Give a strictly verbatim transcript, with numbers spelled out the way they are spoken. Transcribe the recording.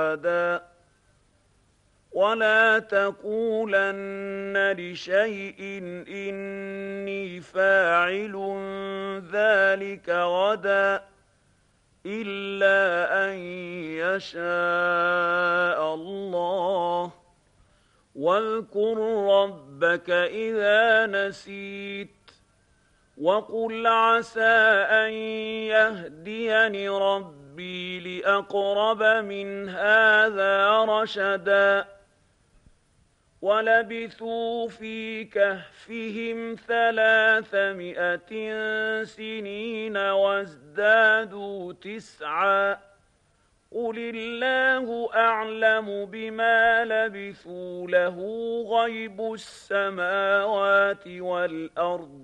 أحدا ولا تقولن لشيء إني فاعل ذلك غدا إلا أن يشاء الله واذكر ربك إذا نسيت وقل عسى أن يهديني ربي لأقرب من هذا رشدا ولبثوا في كهفهم ثلاثمائة سنين وازدادوا تسعا قل الله أعلم بما لبثوا له غيب السماوات والأرض